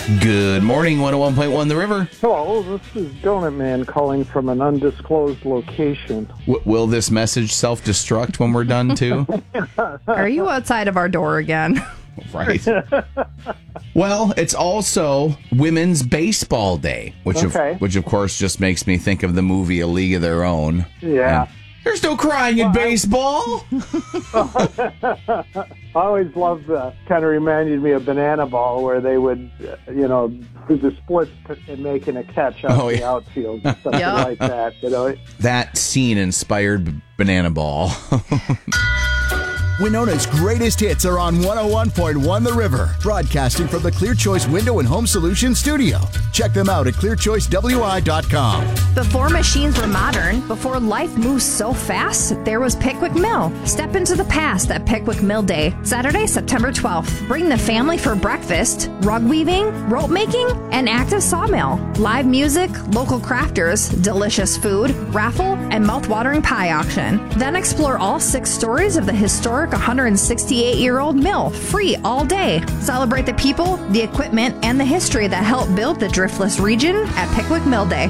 Good morning, 101.1 The River. Hello, this is Donut Man calling from an undisclosed location. Will this message self-destruct when we're done, too? Are you outside of our door again? Right. Well, it's also Women's Baseball Day, which of course just makes me think of the movie A League of Their Own. Yeah. And there's no crying in baseball. I always loved kind of reminded me of Banana Ball, where they would, do the splits and making a catch out the outfield and something like that. That scene inspired Banana Ball. Winona's greatest hits are on 101.1 The River, broadcasting from the Clear Choice Window and Home Solutions studio. Check them out at clearchoicewi.com. Before machines were modern, before life moves so fast, there was Pickwick Mill. Step into the past at Pickwick Mill Day, Saturday, September 12th. Bring the family for breakfast, rug weaving, rope making, and active sawmill. Live music, local crafters, delicious food, raffle, and mouth-watering pie auction. Then explore all 6 stories of the historic 168-year-old mill, free all day. Celebrate the people, the equipment, and the history that helped build the Driftless region at Pickwick Mill Day.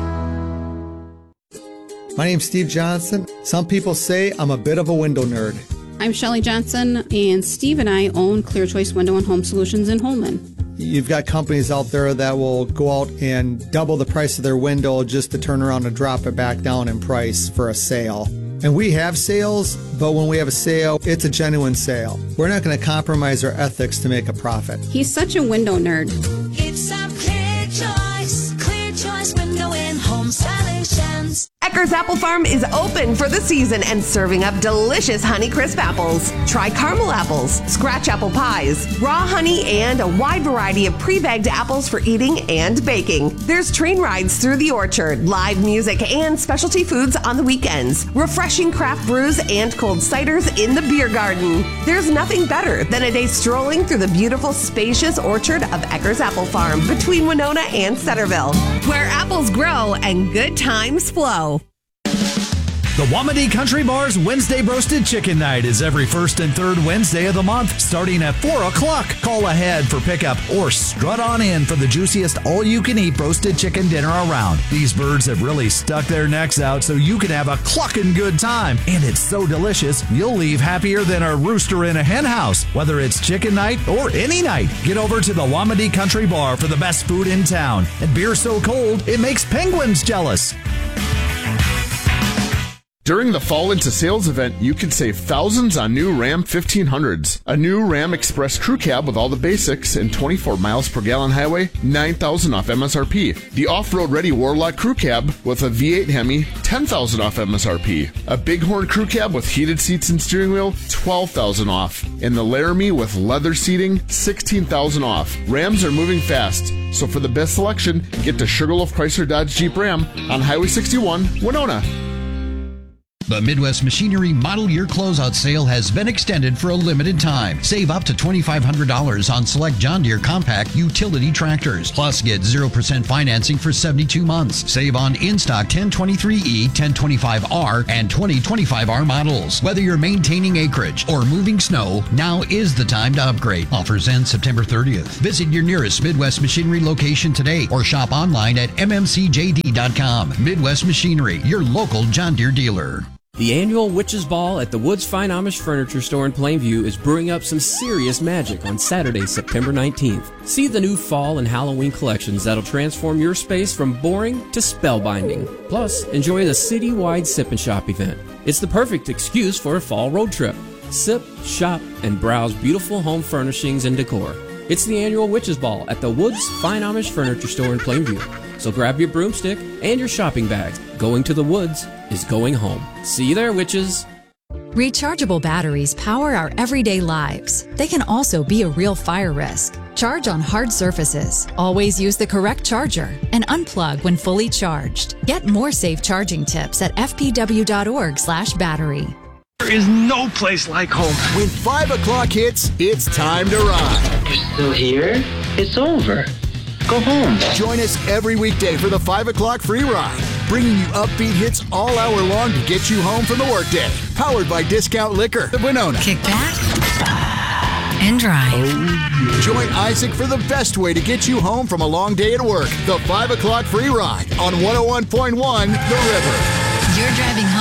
My name's Steve Johnson. Some people say I'm a bit of a window nerd. I'm Shelley Johnson, and Steve and I own Clear Choice Window and Home Solutions in Holman. You've got companies out there that will go out and double the price of their window just to turn around and drop it back down in price for a sale. And we have sales, but when we have a sale, it's a genuine sale. We're not going to compromise our ethics to make a profit. He's such a window nerd. It's a Clear Choice Window and Home Solutions. Eckers Apple Farm is open for the season and serving up delicious Honeycrisp apples. Try caramel apples, scratch apple pies, raw honey, and a wide variety of pre-bagged apples for eating and baking. There's train rides through the orchard, live music, and specialty foods on the weekends. Refreshing craft brews and cold ciders in the beer garden. There's nothing better than a day strolling through the beautiful, spacious orchard of Eckers Apple Farm between Winona and Centerville, where apples grow and good times flow. The Wamedy Country Bar's Wednesday Roasted Chicken Night is every first and third Wednesday of the month, starting at 4 o'clock. Call ahead for pickup or strut on in for the juiciest all-you-can-eat roasted chicken dinner around. These birds have really stuck their necks out so you can have a clucking good time. And it's so delicious, you'll leave happier than a rooster in a hen house. Whether it's chicken night or any night, get over to the Wamedy Country Bar for the best food in town. And beer so cold, it makes penguins jealous. During the Fall Into Sales event, you can save thousands on new Ram 1500s. A new Ram Express Crew Cab with all the basics and 24 miles per gallon highway, $9,000 off MSRP. The off-road ready Warlock Crew Cab with a V8 Hemi, $10,000 off MSRP. A Bighorn Crew Cab with heated seats and steering wheel, $12,000 off. And the Laramie with leather seating, $16,000 off. Rams are moving fast, so for the best selection, get to Sugarloaf Chrysler Dodge Jeep Ram on Highway 61, Winona. The Midwest Machinery Model Year Closeout Sale has been extended for a limited time. Save up to $2,500 on select John Deere compact utility tractors. Plus, get 0% financing for 72 months. Save on in-stock 1023E, 1025R, and 2025R models. Whether you're maintaining acreage or moving snow, now is the time to upgrade. Offers end September 30th. Visit your nearest Midwest Machinery location today or shop online at mmcjd.com. Midwest Machinery, your local John Deere dealer. The annual Witches Ball at the Woods Fine Amish Furniture Store in Plainview is brewing up some serious magic on Saturday, September 19th. See the new fall and Halloween collections that'll transform your space from boring to spellbinding. Plus, enjoy the citywide Sip and Shop event. It's the perfect excuse for a fall road trip. Sip, shop, and browse beautiful home furnishings and decor. It's the annual Witches Ball at the Woods Fine Amish Furniture Store in Plainview. So grab your broomstick and your shopping bags. Going to the woods is going home. See you there, witches. Rechargeable batteries power our everyday lives. They can also be a real fire risk. Charge on hard surfaces. Always use the correct charger and unplug when fully charged. Get more safe charging tips at fpw.org/battery. There is no place like home. When 5 o'clock hits, it's time to ride. You're still here? It's over. Go home. Join us every weekday for the 5 o'clock free ride, bringing you upbeat hits all hour long to get you home from the workday. Powered by Discount Liquor of Winona. Kick back and drive. Join Isaac for the best way to get you home from a long day at work. The 5 o'clock free ride on 101.1 The River. You're driving home